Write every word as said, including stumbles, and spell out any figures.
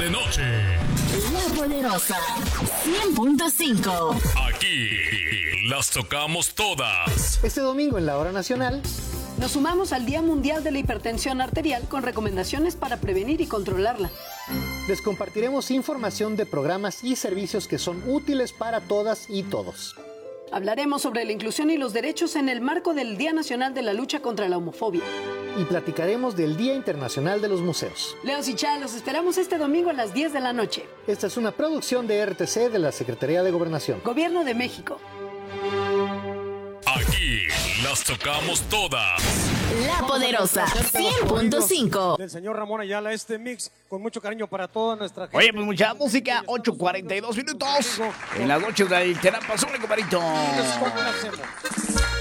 de noche. La Poderosa cien punto cinco. Aquí las tocamos todas. Este domingo en la Hora Nacional nos sumamos al Día Mundial de la Hipertensión Arterial con recomendaciones para prevenir y controlarla. Les compartiremos información de programas y servicios que son útiles para todas y todos. Hablaremos sobre la inclusión y los derechos en el marco del Día Nacional de la Lucha contra la Homofobia. Y platicaremos del Día Internacional de los Museos. Leos y Chá, los esperamos este domingo a las diez de la noche. Esta es una producción de R T C de la Secretaría de Gobernación. Gobierno de México. Aquí las tocamos todas. La Poderosa cien punto cinco. Del señor Ramón Ayala, este mix con mucho cariño para toda nuestra gente. Oye, pues mucha música, ocho cuarenta y dos minutos en la noche del Terapazón, compadrito. ¿Cómo lo hacemos?